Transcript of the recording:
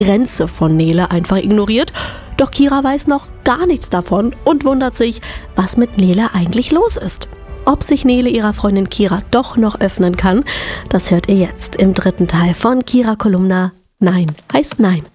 Grenze von Nele einfach ignoriert. Doch Kira weiß noch gar nichts davon und wundert sich, was mit Nele eigentlich los ist. Ob sich Nele ihrer Freundin Kira doch noch öffnen kann, das hört ihr jetzt im 3. Teil von Kira Kolumna Nein heißt Nein.